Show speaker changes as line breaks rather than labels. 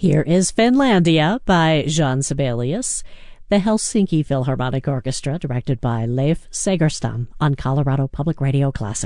Here is Finlandia by Jean Sibelius, the Helsinki Philharmonic Orchestra, directed by Leif Segerstam on Colorado Public Radio Classic.